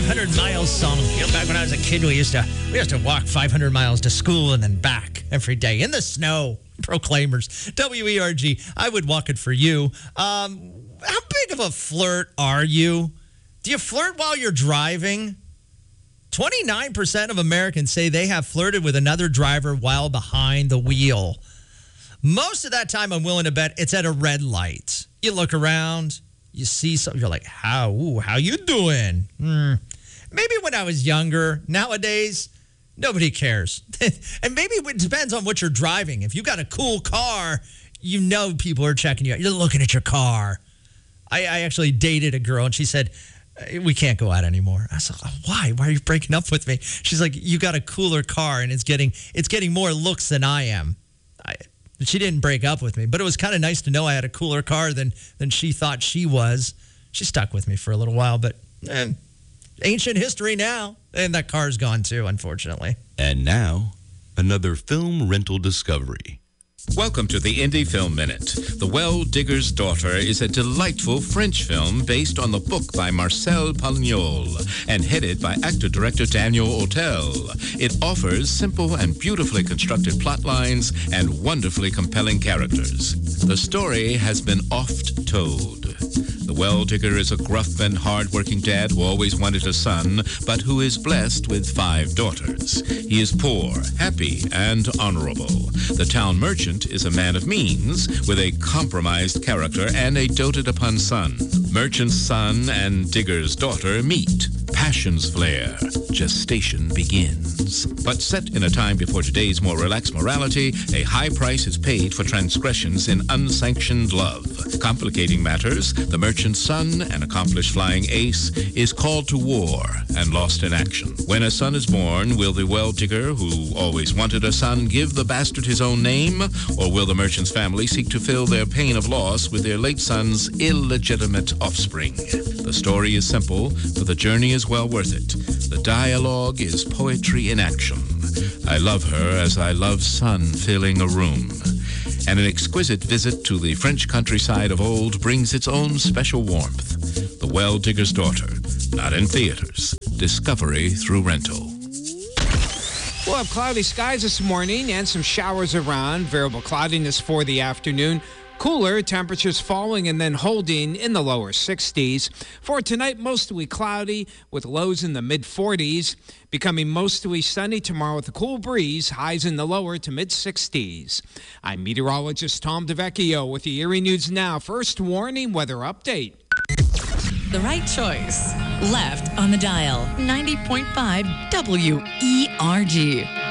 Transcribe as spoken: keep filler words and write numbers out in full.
five hundred miles song. You know, back when I was a kid, we used to we used to walk five hundred miles to school and then back every day in the snow. Proclaimers. W E R G. I would walk it for you. Um, how big of a flirt are you? Do you flirt while you're driving? twenty-nine percent of Americans say they have flirted with another driver while behind the wheel. Most of that time, I'm willing to bet it's at a red light. You look around, you see something, you're like, how, ooh, how you doing? Hmm. Maybe when I was younger. Nowadays, nobody cares. And maybe it depends on what you're driving. If you got a cool car, you know people are checking you out. You're looking at your car. I, I actually dated a girl, and she said, we can't go out anymore. I said, why? Why are you breaking up with me? She's like, you got a cooler car, and it's getting it's getting more looks than I am. I, she didn't break up with me, but it was kind of nice to know I had a cooler car than than she thought she was. She stuck with me for a little while, but eh, ancient history now. And that car's gone too, unfortunately. And now, another film rental discovery. Welcome to the Indie Film Minute. The Well Digger's Daughter is a delightful French film based on the book by Marcel Pagnol and headed by actor-director Daniel Auteuil. It offers simple and beautifully constructed plot lines and wonderfully compelling characters. The story has been oft told. The well digger is a gruff and hard-working dad who always wanted a son, but who is blessed with five daughters. He is poor, happy, and honorable. The town merchant is a man of means, with a compromised character and a doted-upon son. Merchant's son and digger's daughter meet. Passions flare. Gestation begins. But set in a time before today's more relaxed morality, a high price is paid for transgressions in unsanctioned love. Complicating matters, the merchant's son, an accomplished flying ace, is called to war and lost in action. When a son is born, will the well-digger, who always wanted a son, give the bastard his own name? Or will the merchant's family seek to fill their pain of loss with their late son's illegitimate offspring? The story is simple, but the journey is well worth it. The dialogue is poetry in action. I love her as I love sun filling a room. And an exquisite visit to the French countryside of old brings its own special warmth. The Well Digger's Daughter, not in theaters. Discovery through rental. We'll have cloudy skies this morning and some showers around. Variable cloudiness for the afternoon. Cooler, temperatures falling and then holding in the lower sixties. For tonight, mostly cloudy with lows in the mid forties. Becoming mostly sunny tomorrow with a cool breeze, highs in the lower to mid sixties. I'm meteorologist Tom DeVecchio with the Erie News Now First Warning Weather Update. The right choice. Left on the dial. ninety point five W E R G.